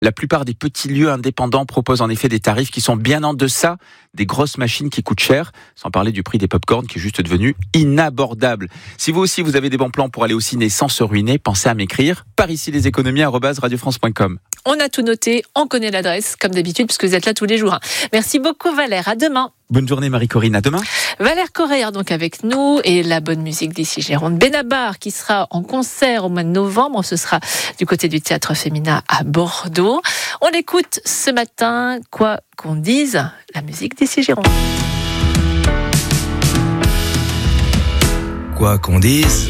La plupart des petits lieux indépendants proposent en effet des tarifs qui sont bien en deçà des grosses machines qui coûtent cher, sans parler du prix des pop-corn qui est juste devenu inabordable. Si vous aussi vous avez des bons plans pour aller au ciné sans se ruiner, pensez à m'écrire par ici leséconomies@radiofrance.com. On a tout noté, on connaît l'adresse, comme d'habitude, puisque vous êtes là tous les jours. Merci beaucoup Valère, à demain. Bonne journée Marie-Corinne, à demain. Valère Correa donc avec nous, et la bonne musique d'ici Gironde. Benabar qui sera en concert au mois de novembre, ce sera du côté du Théâtre Féminin à Bordeaux. On écoute ce matin, quoi qu'on dise, la musique d'ici Gironde. Quoi qu'on dise.